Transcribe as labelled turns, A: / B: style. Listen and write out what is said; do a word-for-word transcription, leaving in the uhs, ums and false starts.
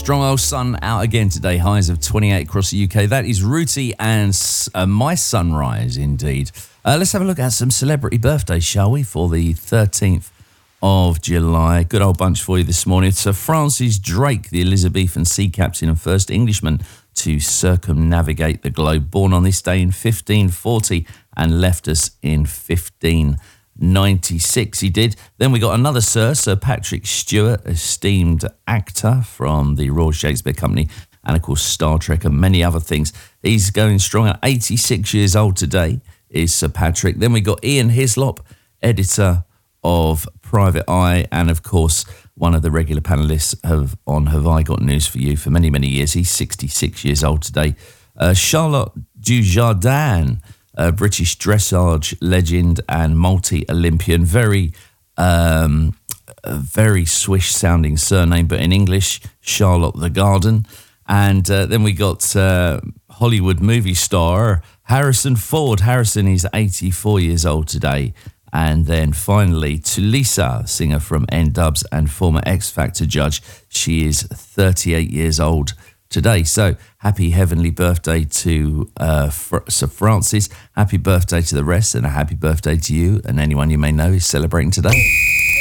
A: Strong old sun out again today, highs of twenty-eight across the U K. That is Rooty and uh, My Sunrise, indeed. Uh, let's have a look at some celebrity birthdays, shall we, for the thirteenth of July. Good old bunch for you this morning. Sir Francis Drake, the Elizabethan sea captain and first Englishman to circumnavigate the globe, born on this day in fifteen forty and left us in fifteen ninety-six. He did. Then we got another Sir, Sir Patrick Stewart, esteemed actor from the Royal Shakespeare Company and, of course, Star Trek and many other things. He's going strong at eighty-six years old today, is Sir Patrick. Then we got Ian Hislop, editor of Private Eye, and, of course, one of the regular panellists of, on Have I Got News For You for many, many years. He's sixty-six years old today. Uh, Charlotte Dujardin, a British dressage legend and multi-Olympian, very, um, a very swish-sounding surname, but in English, Charlotte the Garden. And uh, then we got uh, Hollywood movie star Harrison Ford. Harrison is eighty-four years old today. And then finally, Tulisa, singer from N-Dubz and former X Factor judge. She is thirty-eight years old today. So happy heavenly birthday to uh, Fr- Sir Francis. Happy birthday to the rest, and a happy birthday to you and anyone you may know is celebrating today.